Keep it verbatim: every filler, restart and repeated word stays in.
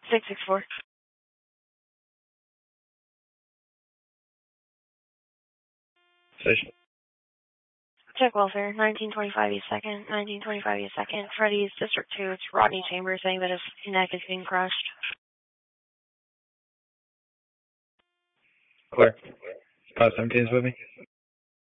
six six four. Station. Check welfare, nineteen twenty-five East second, nineteen twenty-five East second, Freddy's, District two, it's Rodney Chambers saying that his neck is being crushed. Clear. five seventeen is with me.